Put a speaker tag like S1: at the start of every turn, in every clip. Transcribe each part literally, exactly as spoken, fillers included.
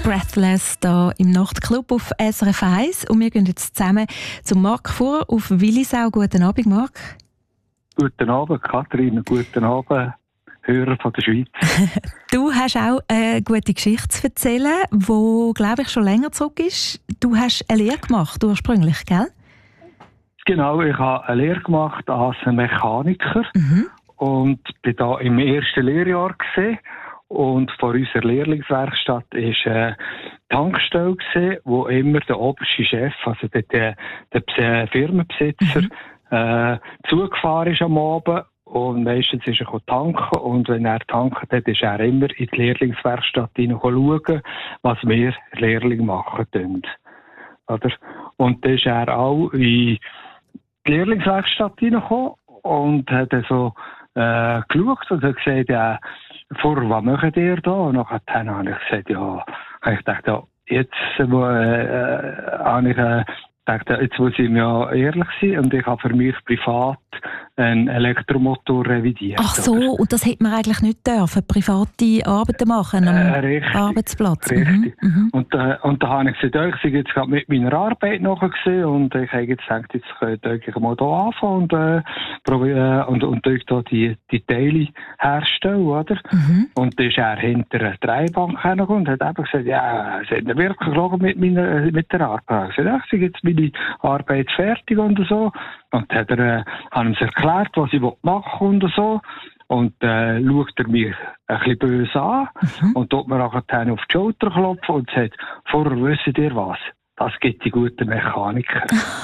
S1: Breathless hier im Nachtclub auf S R F eins. Und wir gehen jetzt zusammen zum Marc vor auf Willisau. Guten Abend, Marc.
S2: Guten Abend, Kathrin. Guten Abend, Hörer von der Schweiz.
S1: Du hast auch eine gute Geschichte zu erzählen, die, glaube ich, schon länger zurück ist. Du hast eine Lehre gemacht, ursprünglich, gell?
S2: Genau, ich habe eine Lehre gemacht als Mechaniker.
S1: Mhm.
S2: Und war da im ersten Lehrjahr gewesen. Und vor unserer Lehrlingswerkstatt war eine Tankstelle gewesen, wo immer der oberste Chef, also der, der, der Firmenbesitzer, mhm. äh, zugefahren ist am Abend. Und meistens ist er tanken. Und wenn er tankt hat, ist er immer in die Lehrlingswerkstatt hineinschauen, was wir Lehrlinge machen tun. Oder? Und dann ist er auch in die Lehrlingswerkstatt hineingekommen und hat dann so äh, geschaut und hat gesagt, ja, vorher, was macht ihr da? Und dann habe ich gesagt, ja, ich dachte, ja, jetzt äh, äh, habe ich äh, gedacht, jetzt muss ich mir ehrlich sein und ich habe für mich privat einen Elektromotor revidiert.
S1: Ach so, oder? Und das hätte man eigentlich nicht dürfen, private Arbeiten machen am
S2: äh, richtig,
S1: Arbeitsplatz.
S2: Richtig.
S1: Mhm.
S2: Und, äh, und da habe ich gesagt, ja, ich bin jetzt gerade mit meiner Arbeit nachher gesehen und ich habe jetzt gedacht, jetzt könnte ich mal hier anfangen und, äh, probieren, und, und, und da die, die Teile herstellen, oder? Mhm. Und dann ist er hinter einer Dreibank hergekommen und hat einfach gesagt, ja, sind wir wirklich geschaut mit, meiner, mit der Arbeit? Ich habe gesagt, ja, ich jetzt meine Arbeit fertig und so. Und dann hat er, äh, hat ihm erklärt, was ich machen will und so. Und äh, schaut er mich ein bisschen böse an mhm. und tut mir nachher auf die Schulter klopfen und sagt, vorher wisst ihr was? Das gibt die guten Mechaniker.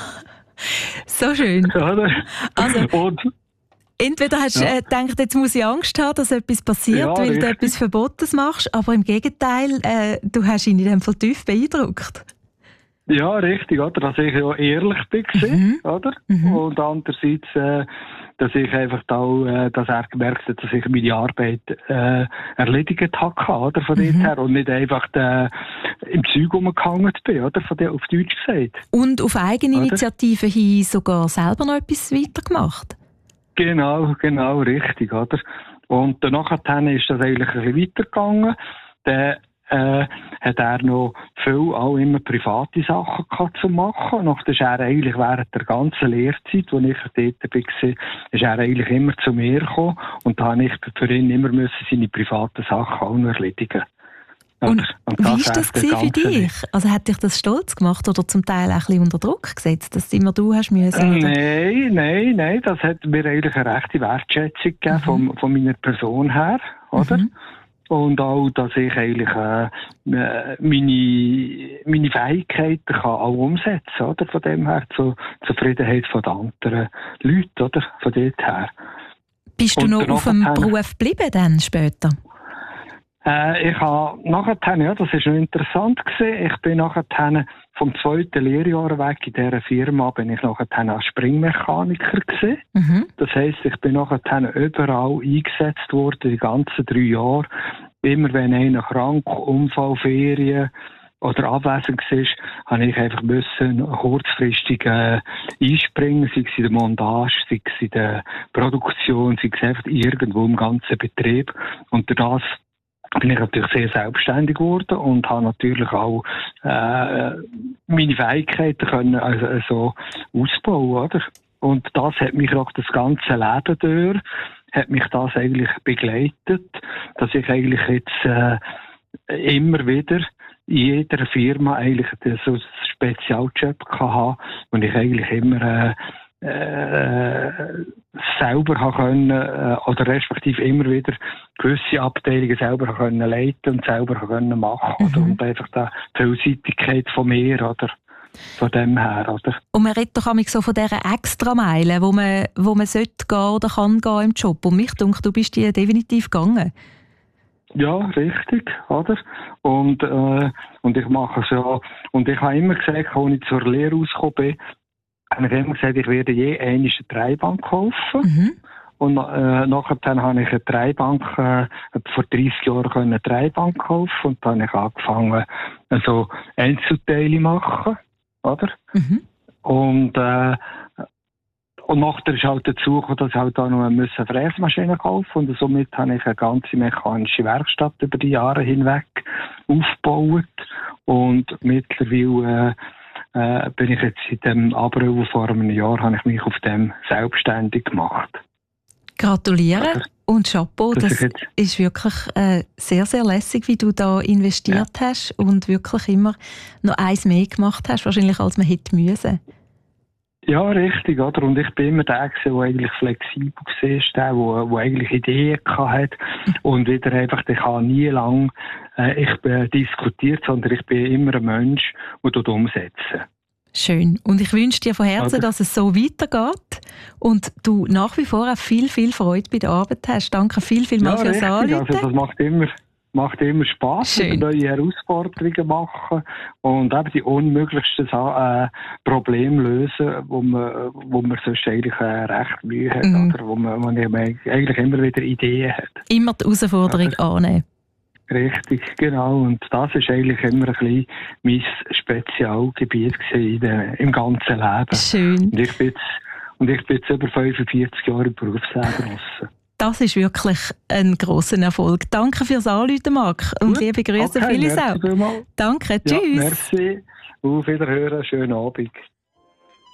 S1: So schön.
S2: Oder?
S1: Also,
S2: und,
S1: entweder hast du ja. äh, gedacht, jetzt muss ich Angst haben, dass etwas passiert, ja, weil richtig. Du etwas Verbotenes machst, aber im Gegenteil, äh, du hast ihn in dem Fall tief beeindruckt.
S2: Ja, richtig, oder? Dass ich ja ehrlich bin, mhm. oder? Mhm. Und andererseits, äh, dass ich einfach auch, äh, dass er gemerkt hat, dass ich meine Arbeit äh, erledigt habe, oder? Von mhm. dort her. Und nicht einfach äh, im Zeug rumgehangen bin, oder? Von der, auf Deutsch gesagt.
S1: Und auf Eigeninitiative hin sogar selber noch etwas weitergemacht?
S2: Genau, genau, richtig, oder? Und danach ist das eigentlich ein bisschen weitergegangen. Der, Äh, hat er noch viel auch immer private Sachen gehabt zu machen. Und dann ist er eigentlich während der ganzen Lehrzeit, wo ich dort war, ist er eigentlich immer zu mir gekommen. Und da habe ich für ihn immer müssen seine privaten Sachen auch noch erledigen.
S1: Und, und, und wie war das für dich? Also hat dich das stolz gemacht oder zum Teil auch ein bisschen unter Druck gesetzt, dass immer du hast müssen?
S2: Nein, nein, nein. Das hat mir eigentlich eine rechte Wertschätzung gegeben mhm. von, von meiner Person her, oder? Mhm. Und auch, dass ich eigentlich äh, meine, meine Fähigkeiten kann auch umsetzen kann, oder? Von dem her, zur Zufriedenheit von den anderen Leuten, oder? Von dort her.
S1: Bist du noch auf dem Beruf geblieben dann später?
S2: Äh, ich habe nachher, ja, das ist noch interessant gewesen, ich bin nachher vom zweiten Lehrjahr weg in dieser Firma bin ich nachher als Springmechaniker gewesen. Mhm. Das heisst, ich bin nachher überall eingesetzt worden, die ganzen drei Jahre. Immer wenn einer krank, Unfall, Ferien oder abwesend war, habe ich einfach müssen kurzfristig äh, einspringen, sei es in der Montage, sei es in der Produktion, sei es einfach irgendwo im ganzen Betrieb. Und durch das bin ich natürlich sehr selbstständig geworden und habe natürlich auch äh, meine Fähigkeiten können also, also ausbauen, oder? Und das hat mich auch das ganze Leben durch, hat mich das eigentlich begleitet, dass ich eigentlich jetzt äh, immer wieder in jeder Firma eigentlich so einen Spezialjob hatte, und ich eigentlich immer äh, Äh, selber haben können, äh, oder respektive immer wieder gewisse Abteilungen selber haben können leiten und selber haben können machen, mhm. oder? Und einfach die Vielseitigkeit von mir, oder? Von dem her, oder?
S1: Und man redet doch so von dieser Extrameile, wo man, wo man sollte gehen oder kann gehen im Job. Und mich denke, du bist die definitiv gegangen.
S2: Ja, richtig, oder? Und, äh, und ich mache es ja, und ich habe immer gesagt, als ich zur Lehre rausgekommen bin, habe ich immer gesagt, ich werde je eine Dreibank kaufen. Mhm. Und äh, nachher dann habe ich eine Dreibank, äh, vor dreissig Jahren eine Dreibank kaufen, und dann habe ich angefangen, also Einzelteile machen, oder? Mhm. Und, äh, und nachher ist halt dazu gekommen, dass ich halt auch noch eine Fräsmaschine kaufen musste, und somit habe ich eine ganze mechanische Werkstatt über die Jahre hinweg aufgebaut. Und mittlerweile äh, bin ich jetzt in dem April vor einem Jahr, habe ich mich auf dem selbstständig gemacht.
S1: Gratuliere
S2: also,
S1: und Chapeau, das, das ist wirklich äh, sehr, sehr lässig, wie du da investiert ja. hast und wirklich immer noch eins mehr gemacht hast, wahrscheinlich als man hätte müssen.
S2: Ja, richtig, oder? Und ich bin immer der, der eigentlich flexibel war, der, der, der eigentlich Ideen hatte und wieder einfach, ich habe nie lang äh, ich bin diskutiert, sondern ich bin immer ein Mensch, der dort umsetzen.
S1: Schön. Und ich wünsche dir von Herzen,
S2: oder?
S1: dass es so weitergeht und du nach wie vor auch viel, viel Freude bei der Arbeit hast. Danke viel, viel mal
S2: ja,
S1: fürs Anrufen.
S2: Also das macht immer... macht immer Spass, neue Herausforderungen machen und eben die unmöglichsten äh, Probleme lösen, wo man, wo man sonst eigentlich äh, recht Mühe hat, mm. oder wo man, wo man eigentlich immer wieder Ideen hat.
S1: Immer die Herausforderung
S2: also,
S1: annehmen.
S2: Richtig, genau. Und das ist eigentlich immer ein bisschen mein Spezialgebiet gewesen, in, im ganzen Leben.
S1: Schön.
S2: Und ich bin jetzt, und ich bin jetzt über fünfundvierzig Jahre im Berufsleben draussen.
S1: Das ist wirklich ein grosser Erfolg. Danke fürs Anrufen, Marc. Und Gut. liebe Grüße, okay, viele auch. Danke, tschüss.
S2: Ja, merci. Auf Wiederhören, schönen Abend.